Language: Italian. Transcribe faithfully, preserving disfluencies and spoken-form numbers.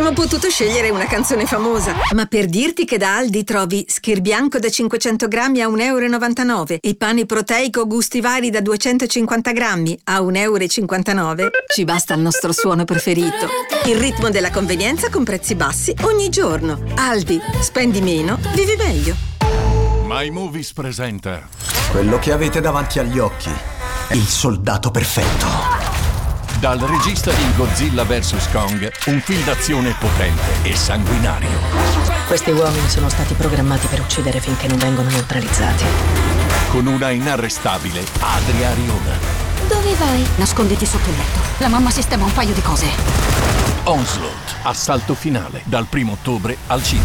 Ho potuto scegliere una canzone famosa, ma per dirti che da Aldi trovi schier bianco da cinquecento grammi a un euro e novantanove e pane proteico gusti vari da duecentocinquanta grammi a un euro e cinquantanove, ci basta il nostro suono preferito. Il ritmo della convenienza con prezzi bassi ogni giorno. Aldi, spendi meno, vivi meglio. My Movies presenta quello che avete davanti agli occhi è il soldato perfetto. Dal regista di Godzilla versus Kong, un film d'azione potente e sanguinario. Questi uomini sono stati programmati per uccidere finché non vengono neutralizzati. Con una inarrestabile Adria Arjona. Dove vai? Nasconditi sotto il letto. La mamma sistema un paio di cose. Onslaught, assalto finale, dal primo ottobre al cinema.